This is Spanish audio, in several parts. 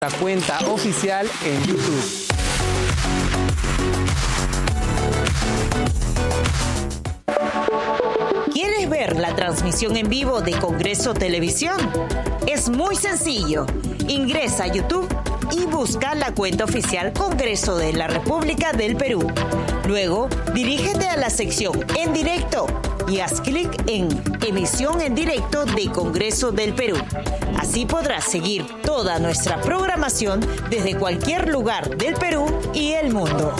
La cuenta oficial en YouTube. ¿Quieres ver la transmisión en vivo de Congreso Televisión? Es muy sencillo. Ingresa a YouTube y busca la cuenta oficial Congreso de la República del Perú. Luego, dirígete a la sección En Directo y haz clic en Emisión en Directo de Congreso del Perú. Así podrás seguir toda nuestra programación desde cualquier lugar del Perú y el mundo.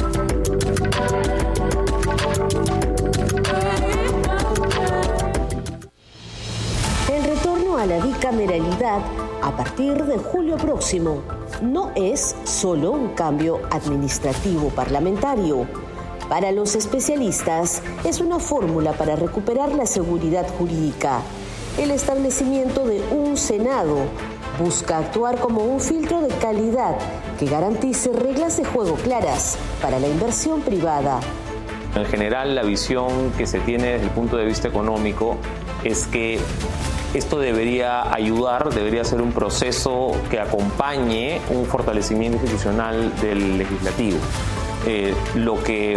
El retorno a la bicameralidad a partir de julio próximo no es solo un cambio administrativo parlamentario. Para los especialistas, es una fórmula para recuperar la seguridad jurídica. El establecimiento de un Senado busca actuar como un filtro de calidad que garantice reglas de juego claras para la inversión privada. En general, la visión que se tiene desde el punto de vista económico es que esto debería ser un proceso que acompañe un fortalecimiento institucional del legislativo. Lo que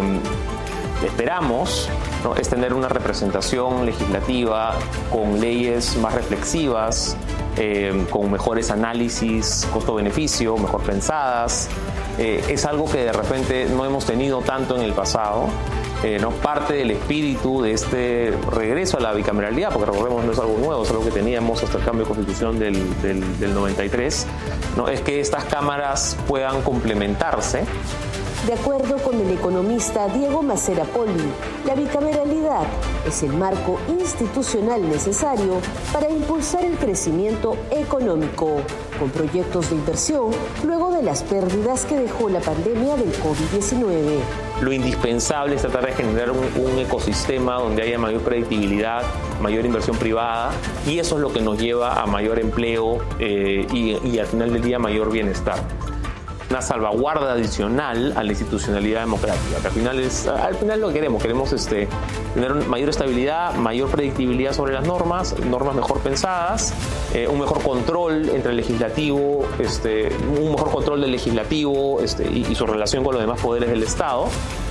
esperamos, ¿no?, es tener una representación legislativa con leyes más reflexivas, con mejores análisis costo-beneficio, mejor pensadas. Es algo que de repente no hemos tenido tanto en el pasado. ¿No? Parte del espíritu de este regreso a la bicameralidad, porque recordemos no es algo nuevo, es algo que teníamos hasta el cambio de constitución del 93, ¿no?, es que estas cámaras puedan complementarse. De acuerdo con el economista Diego Macera Poli, la bicameralidad es el marco institucional necesario para impulsar el crecimiento económico, con proyectos de inversión luego de las pérdidas que dejó la pandemia del COVID-19. Lo indispensable es tratar de generar un ecosistema donde haya mayor predictibilidad, mayor inversión privada, y eso es lo que nos lleva a mayor empleo y al final del día mayor bienestar. Una salvaguarda adicional a la institucionalidad democrática, que al final lo que queremos tener mayor estabilidad, mayor predictibilidad sobre las normas mejor pensadas, un mejor control entre el legislativo, un mejor control del legislativo y su relación con los demás poderes del Estado.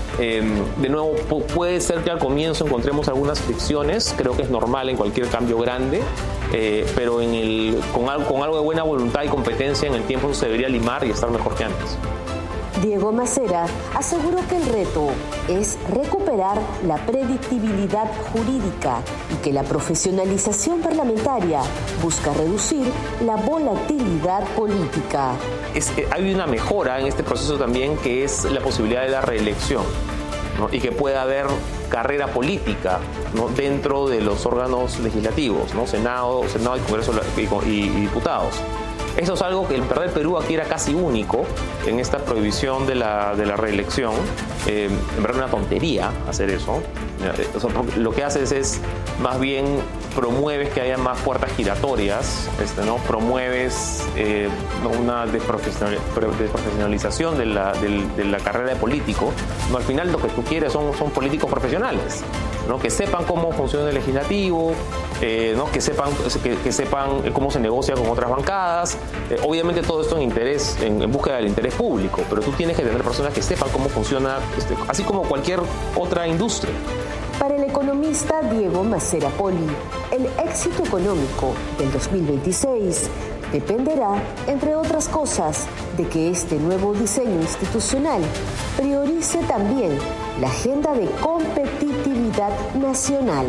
De nuevo, puede ser que al comienzo encontremos algunas fricciones, creo que es normal en cualquier cambio grande, pero con algo de buena voluntad y competencia en el tiempo se debería limar y estar mejor que antes. Diego Macera aseguró que el reto es recuperar la predictibilidad jurídica y que la profesionalización parlamentaria busca reducir la volatilidad política. Hay una mejora en este proceso también, que es la posibilidad de la reelección, ¿no?, y que pueda haber carrera política, ¿no?, dentro de los órganos legislativos, ¿no?, Senado y Congreso y diputados. Eso es algo que en Perú aquí era casi único en esta prohibición de la reelección. En verdad una tontería hacer eso. Lo que haces es más bien promueves que haya más puertas giratorias, ¿no? Promueves una desprofesionalización de la carrera de político. No, al final lo que tú quieres son políticos profesionales, ¿no?, que sepan cómo funciona el legislativo, ¿no?, que sepan cómo se negocia con otras bancadas. Obviamente todo esto en búsqueda del interés público, pero tú tienes que tener personas que sepan cómo funciona, así como cualquier otra industria. Para el economista Diego Macera Poli, el éxito económico del 2026 dependerá, entre otras cosas, de que este nuevo diseño institucional priorice también la agenda de competitividad nacional.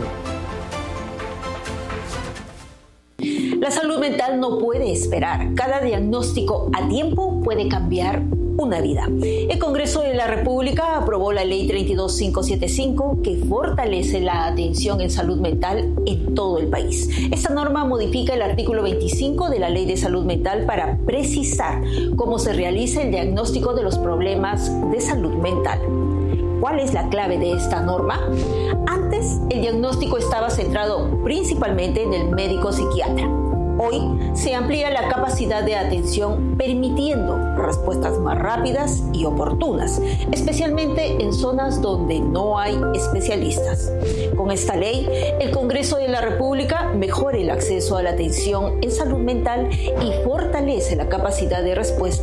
La salud mental no puede esperar. Cada diagnóstico a tiempo puede cambiar una vida. El Congreso de la República aprobó la Ley 32575 que fortalece la atención en salud mental en todo el país. Esta norma modifica el artículo 25 de la Ley de Salud Mental para precisar cómo se realiza el diagnóstico de los problemas de salud mental. ¿Cuál es la clave de esta norma? Antes, el diagnóstico estaba centrado principalmente en el médico psiquiatra. Hoy se amplía la capacidad de atención permitiendo respuestas más rápidas y oportunas, especialmente en zonas donde no hay especialistas. Con esta ley, el Congreso de la República mejora el acceso a la atención en salud mental y fortalece la capacidad de respuesta